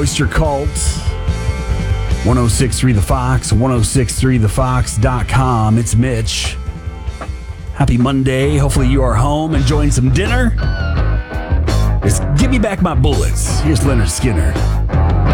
Moisture Cult. 1063 The Fox, 1063thefox.com. It's Mitch. Happy Monday. Hopefully you are home enjoying some dinner. Just give me back my bullets. Here's Leonard Skinner.